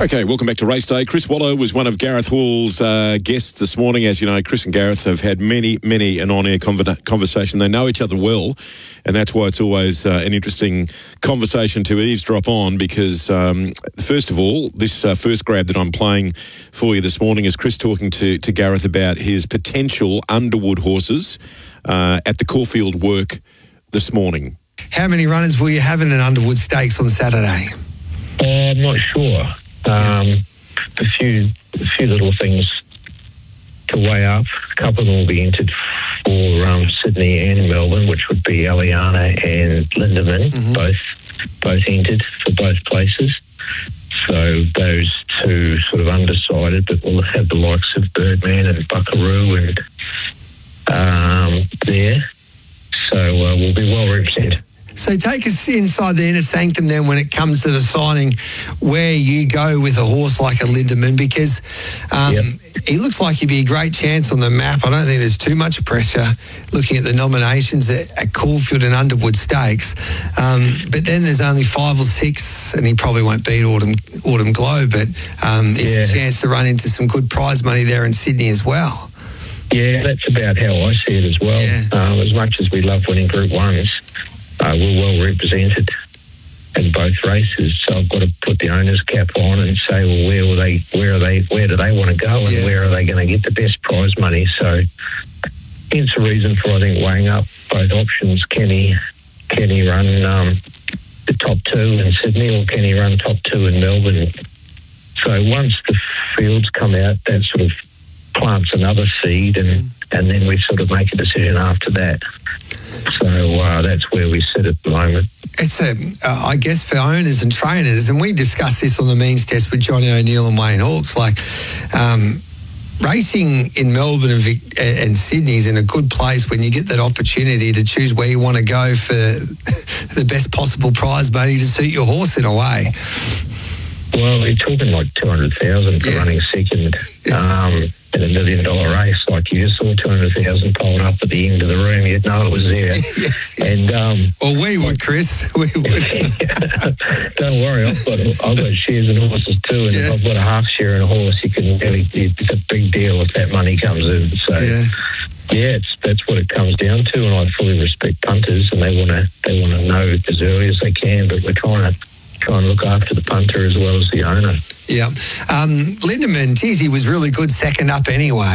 Okay, welcome back to Race Day. Chris Wallow was one of Gareth Hall's guests this morning. As you know, Chris and Gareth have had many an on-air conversation. They know each other well, and that's why it's always an interesting conversation to eavesdrop on because, first of all, this first grab that I'm playing for you this morning is Chris talking to Gareth about his potential Underwood horses at the Caulfield work this morning. How many runners will you have in an Underwood Stakes on Saturday? I'm not sure. A few little things to weigh up. A couple of them will be entered for Sydney and Melbourne, which would be Aliana and Lindemann, both entered for both places. So those two sort of undecided, but we'll have the likes of Birdman and Buckaroo and there. So we'll be well represented. So take us inside the inner sanctum then when it comes to deciding where you go with a horse like a Lindemann because he looks like he'd be a great chance on the map. I don't think there's too much pressure looking at the nominations at Caulfield and Underwood Stakes. But then there's only 5 or 6 and he probably won't beat Autumn Glow, but it's a chance to run into some good prize money there in Sydney as well. Yeah, that's about how I see it as well. Yeah. As much as we love winning Group 1s, we're well represented in both races. So I've got to put the owner's cap on and say, well, where do they want to go and where are they going to get the best prize money? So hence the reason for, I think, weighing up both options. Can he run the top 2 in Sydney or can he run top 2 in Melbourne? So once the fields come out, that sort of plants another seed and then we sort of make a decision after that. So that's where we sit at the moment. It's I guess for owners and trainers, and we discussed this on the means test with Johnny O'Neill and Wayne Hawkes, like racing in Melbourne and Sydney is in a good place when you get that opportunity to choose where you want to go for the best possible prize money to suit your horse in a way. Well, you're talking like 200,000 for running second in a $1 million race. Like you just saw 200,000 piled up at the end of the room. You'd know it was there. Yes. And well, we would, Chris. We would. Don't worry, I've got shares in horses too, and if I've got a half share in a horse, it's a big deal if that money comes in. So that's what it comes down to, and I fully respect punters, and they want to know as early as they can, but we're trying to look after the punter as well as the owner. Yeah. Lindemann, geez, he was really good second up anyway.